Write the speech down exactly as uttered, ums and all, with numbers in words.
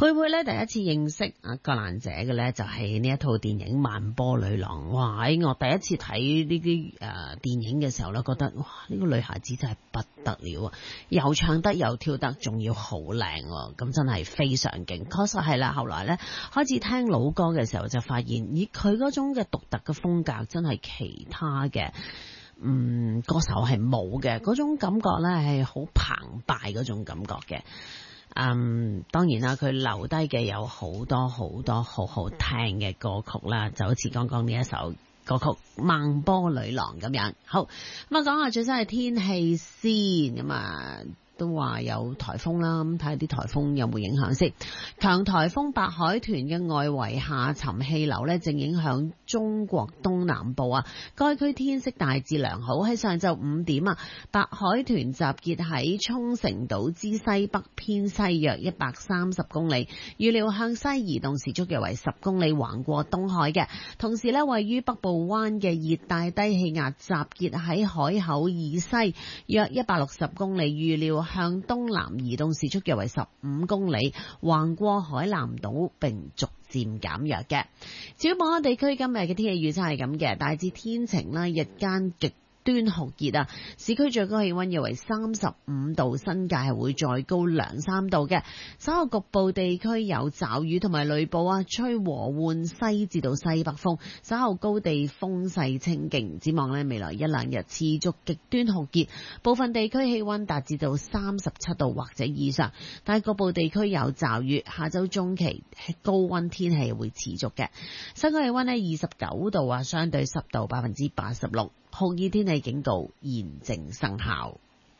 佩佩咧第一次認識阿格蘭姐嘅咧，就係呢一套電影《曼波女郎》。哇！喺我第一次睇呢啲誒電影嘅時候咧，覺得哇呢、這個女孩子真係不得了啊！又唱得又跳得，仲要好靚喎，咁真係非常勁。確實係啦，後來咧開始聽老歌嘅時候，就發現咦佢嗰種嘅獨特嘅風格，真係其他嘅嗯歌手係冇嘅，嗰種感覺咧係好澎湃嗰種感覺嘅。嗯，當然啦，佢留低嘅有好多好多好好聽嘅歌曲啦，就好似剛剛呢一首歌曲《曼波女郎》咁樣。好，咁啊講下最新嘅天氣先，咁啊都話有颱風啦，咁睇下啲颱風有冇影響先。強颱風白海豚嘅外圍下沉氣流呢，正影響中國東南部啊，該區天色大致良好。喺上晝五點啊，白海豚集結喺沖繩島之西北偏西約一百三十公里，預料向西移動，時速約為十公里，橫過東海嘅。同時呢，位於北部灣嘅熱帶低氣壓集結喺海口以西約一百六十公里，預料向東南移動，時速約為十五公里，橫過海南島並逐漸減弱嘅。至於本港地區今日嘅天氣預測係咁嘅，大致天晴啦，日間極端酷熱啊！市區最高氣溫約為三十五度，新界係會再高兩三度嘅。稍後局部地區有驟雨同埋雷暴啊，吹和緩西至到西北風，稍後高地風勢清勁。展望呢，未來一兩日持續極端酷熱，部分地區氣溫達至到三十七度或者以上，但係局部地區有驟雨。下周中期高溫天氣會持續嘅。新界氣溫呢二十九度啊，相對濕度百分之八十六。酷熱天氣警告現正生效。